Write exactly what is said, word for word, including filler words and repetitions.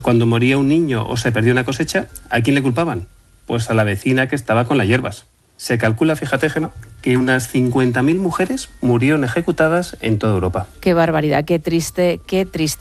Cuando moría un niño o se perdía una cosecha, ¿a quién le culpaban? Pues a la vecina que estaba con las hierbas. Se calcula, fíjate, Gemma, que unas cincuenta mil mujeres murieron ejecutadas en toda Europa. Qué barbaridad, qué triste, qué triste.